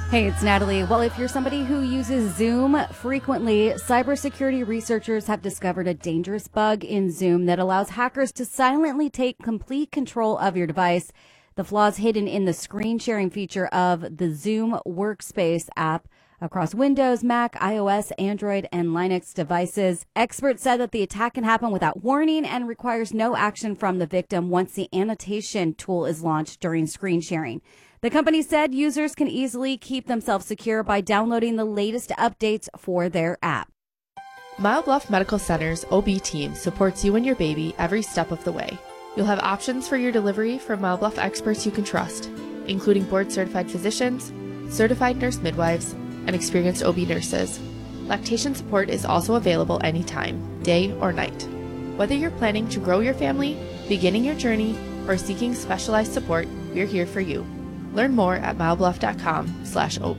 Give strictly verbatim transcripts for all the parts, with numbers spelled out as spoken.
Hey, it's Natalie. Well, if you're somebody who uses Zoom frequently, cybersecurity researchers have discovered a dangerous bug in Zoom that allows hackers to silently take complete control of your device. The flaw is hidden in the screen sharing feature of the Zoom Workspace app across Windows, Mac, iOS, Android, and Linux devices. Experts said that the attack can happen without warning and requires no action from the victim once the annotation tool is launched during screen sharing. The company said users can easily keep themselves secure by downloading the latest updates for their app. Mile Bluff Medical Center's O B team supports you and your baby every step of the way. You'll have options for your delivery from Mile Bluff experts you can trust, including board-certified physicians, certified nurse midwives, and experienced O B nurses. Lactation support is also available anytime, day or night. Whether you're planning to grow your family, beginning your journey, or seeking specialized support, we're here for you. Learn more at milebluff.com slash OB.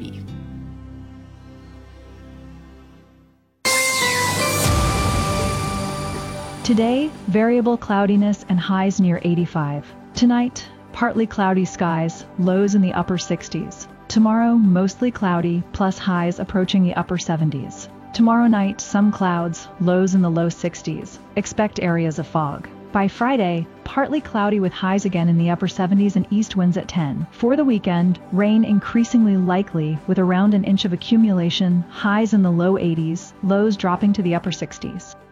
Today, variable cloudiness and highs near eighty-five. Tonight, partly cloudy skies, lows in the upper sixties. Tomorrow, mostly cloudy, plus highs approaching the upper seventies. Tomorrow night, some clouds, lows in the low sixties. Expect areas of fog. By Friday, partly cloudy with highs again in the upper seventies and east winds at ten. For the weekend, rain increasingly likely with around an inch of accumulation, highs in the low eighties, lows dropping to the upper sixties.